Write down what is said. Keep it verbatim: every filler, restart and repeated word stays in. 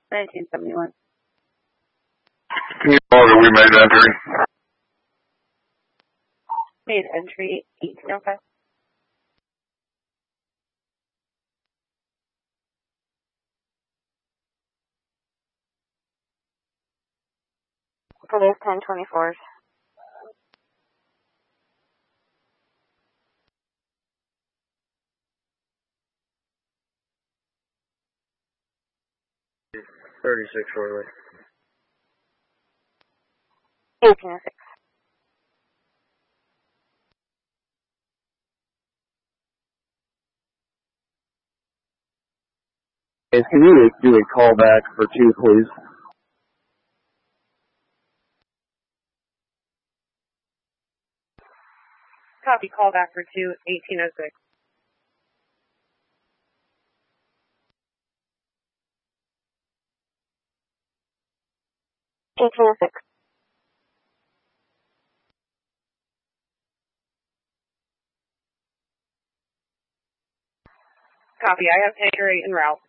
nineteen seventy-one. Can you know that we made entry? Made entry eighteen oh five. Police ten twenty-fours. thirty-six shortly. eighteen oh six. Can you do a call back for two, please? Copy, call back for two, eighteen oh six. eighteen oh six. Copy, I have tanker eight en route.